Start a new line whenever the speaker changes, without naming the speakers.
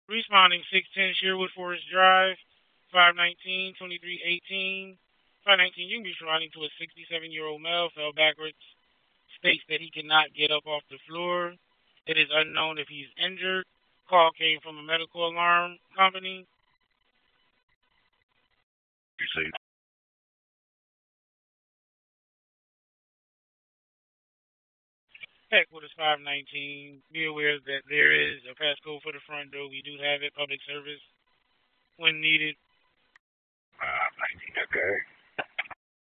Responding 610 Sherwood Forest Drive, 519-2318. 519, you can be responding to a 67-year-old male, fell backwards, states that he cannot get up off the floor. It is unknown if he's injured. Call came from a medical alarm company.
Received.
Heckwood is 519. Be aware that there is a passcode for the front door. We do have it, public service, when needed.
519, okay.